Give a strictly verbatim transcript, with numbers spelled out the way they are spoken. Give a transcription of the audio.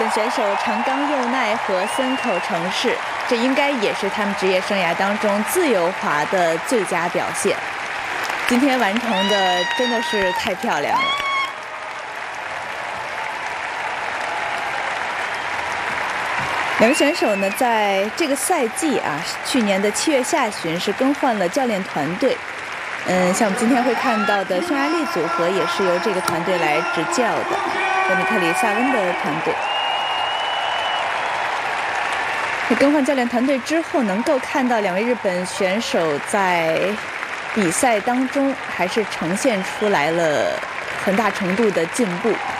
本选手长冈佑奈和森口诚士，这应该也是他们职业生涯当中自由滑的最佳表现。今天完成的真的是太漂亮了。两位选手呢，在这个赛季啊，去年的七月下旬是更换了教练团队。嗯，像我们今天会看到的匈牙利组合也是由这个团队来执教的，德米特里萨温的团队。更换教练团队之后，能够看到两位日本选手在比赛当中还是呈现出来了很大程度的进步。